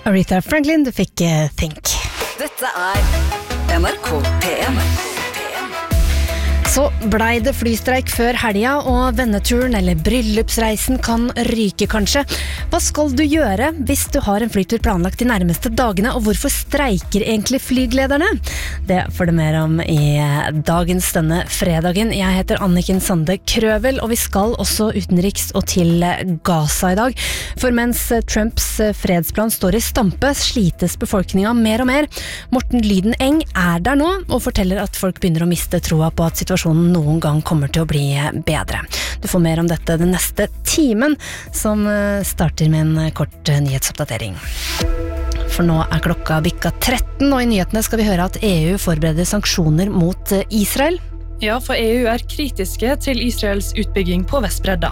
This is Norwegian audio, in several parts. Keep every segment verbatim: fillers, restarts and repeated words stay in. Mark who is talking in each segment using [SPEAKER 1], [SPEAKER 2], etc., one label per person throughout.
[SPEAKER 1] Aretha Franklin, du fikk uh, Think.
[SPEAKER 2] Dette er N R K P en.
[SPEAKER 1] Så blei det flystreik før helga, og venneturen eller bryllupsreisen kan ryke kanskje. Hva skal du gjøre hvis du har en flytur planlagt de nærmeste dagene, og hvorfor streiker egentlig flyglederne? Det får du mer om i dagens denne fredagen. Jeg heter Anniken Sande Krøvel, og vi skal også utenriks og til Gaza i dag. For mens Trumps fredsplan står i stampe, slites befolkninga mer og mer. Morten Lyden Eng er der nå, og forteller at folk begynner å miste troa på at situasjonen noen gang kommer til å bli bedre. Du får mer om dette den neste timen, som starter med en kort nyhetsoppdatering. For nå er klokka bikka tretten, og i nyhetene skal vi høre at E U forbereder sanksjoner mot Israel.
[SPEAKER 3] Ja, for E U er kritiske til Israels utbygging på Vestbredda.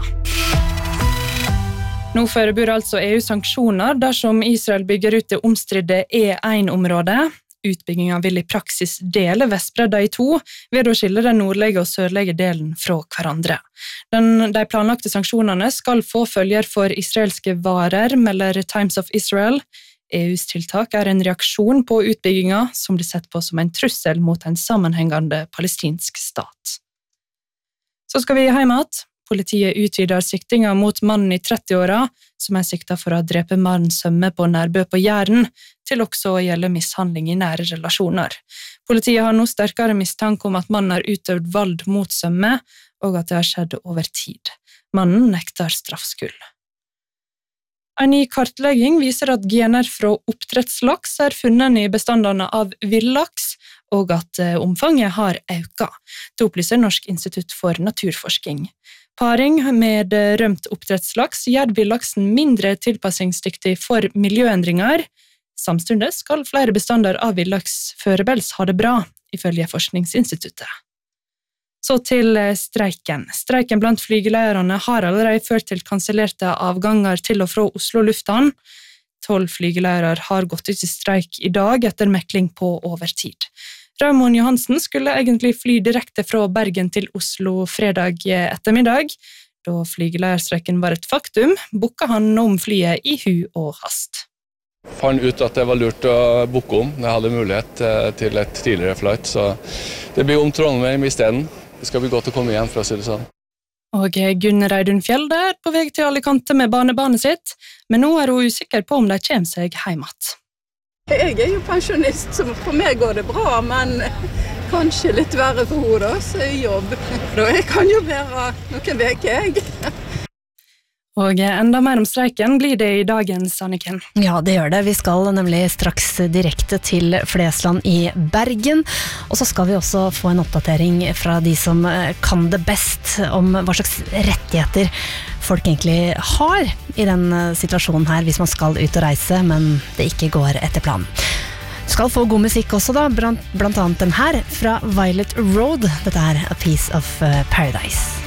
[SPEAKER 3] Nå forbereder altså E U sanksjoner dersom Israel bygger ut det omstridte E en-området. Utbyggingen vil i praksis dele Vestbredda i to, ved å skille den nordlige og sørlige delen fra hverandre. Den, de planlagte sanksjonene skal få følger for israelske varer, melder Times of Israel. E U's tiltak er en reaksjon på utbyggingen, som blir sett på som en trussel mot en sammenhengende palestinsk stat. Så skal vi hjem igjen. Politiet utvider siktingen mot mannen i trettiåra, som er siktet for å drepe mannen Sømme på Nærbø på Jæren, til også å gjelde mishandling i nære relasjoner. Politiet har nå sterkere mistanke om at mannen har utøvd vold mot Sømme, og at det har skjedd over tid. Mannen nekter straffskyld. En ny kartlegging viser at gener fra oppdrettslaks er funnet i bestandene av villaks, og at omfanget har økt. Det opplyser Norsk institutt for naturforskning. Paring med rømt oppdrettslaks gjør villaksen mindre tilpassingsdyktig for miljøendringer. Samtidig skal flere bestander av villaks foreløpig ha det bra, ifølge Forskningsinstituttet. Så til streiken. Streiken blant flygeleierne har allerede ført til kansellerte avganger til og fra Oslo lufthavn. Tolv flygeleiere har gått ut i streik i dag etter mekling på overtid. Raymond Johansen skulle egentlig fly direkte fra Bergen til Oslo fredag ettermiddag. Da flygeleierstreiken var et faktum, booket han om flyet i hu og hast.
[SPEAKER 4] Fant ut at det var lurt å booke om. Jeg hadde mulighet til et tidligere flight, så det blir om Trondheim i stedet. Det skal bli godt å komme igjen, for å si det sånn.
[SPEAKER 3] Og Gunn Reidun Fjelde er på vei til Alicante med barnebarnet sitt, men nå er hun usikker på om de kommer seg hjem igjen.
[SPEAKER 5] Jeg er jo pensjonist, så for meg går det bra, men kanskje litt verre for henne, så er jobb. Da jeg kan jo være noen veker, jeg.
[SPEAKER 3] Og enda mer om streiken blir det i dagens, Anniken.
[SPEAKER 1] Ja, det gjør det. Vi skal nemlig straks direkte til Flesland i Bergen, og så skal vi også få en oppdatering fra de som kan det best om hva slags rettigheter folk egentlig har i den situasjonen her, hvis man skal ut og reise, men det ikke går etter planen. Du skal få god musikk også da, blant, blant annet den her fra Violet Road. Dette er A Piece of Paradise.